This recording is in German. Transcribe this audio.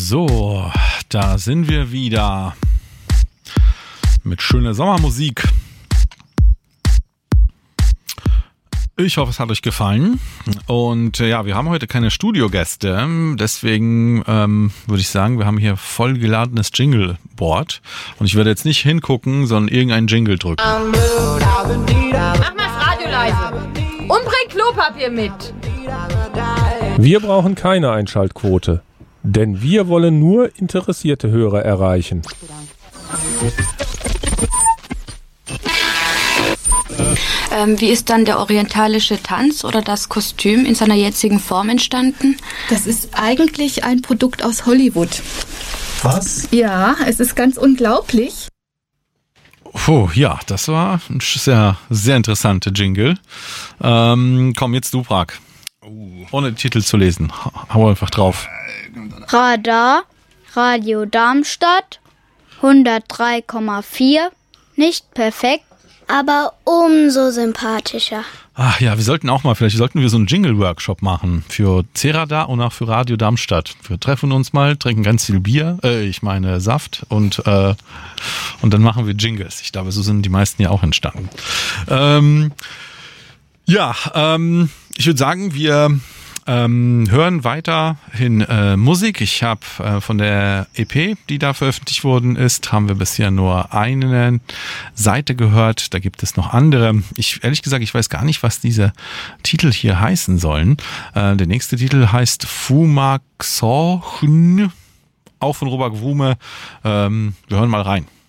So, da sind wir wieder mit schöner Sommermusik. Ich hoffe, es hat euch gefallen. Und ja, wir haben heute keine Studiogäste. Deswegen würde ich sagen, wir haben hier vollgeladenes Jingleboard. Und ich werde jetzt nicht hingucken, sondern irgendeinen Jingle drücken. Mach mal das Radio leise. Und bring Klopapier mit. Wir brauchen keine Einschaltquote, denn wir wollen nur interessierte Hörer erreichen. Wie ist dann der orientalische Tanz oder das Kostüm in seiner jetzigen Form entstanden? Das ist eigentlich ein Produkt aus Hollywood. Was? Ja, es ist ganz unglaublich. Ja, das war ein sehr, sehr interessante Jingle. Komm, jetzt du, Prag. Ohne Titel zu lesen. Hau einfach drauf. Radar, Radio Darmstadt, 103,4. Nicht perfekt, aber umso sympathischer. Ach ja, vielleicht sollten wir so einen Jingle-Workshop machen für C-Radar und auch für Radio Darmstadt. Wir treffen uns mal, trinken ganz viel Bier, Saft und dann machen wir Jingles. Ich glaube, so sind die meisten ja auch entstanden. Ich würde sagen, wir hören weiterhin Musik. Ich habe von der EP, die da veröffentlicht worden ist, haben wir bisher nur eine Seite gehört. Da gibt es noch andere. Ehrlich gesagt, ich weiß gar nicht, was diese Titel hier heißen sollen. Der nächste Titel heißt Fumaxorchen, auch von Robert Wume. Wir hören mal rein.